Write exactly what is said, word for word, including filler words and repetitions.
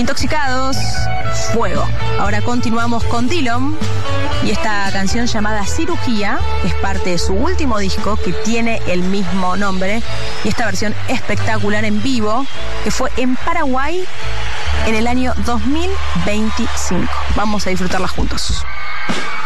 Intoxicados, Fuego. Ahora continuamos con Dillom y esta canción llamada Cirugía es parte de su último disco que tiene el mismo nombre y esta versión espectacular en vivo que fue en Paraguay en el año dos mil veinticinco. Vamos a disfrutarla juntos.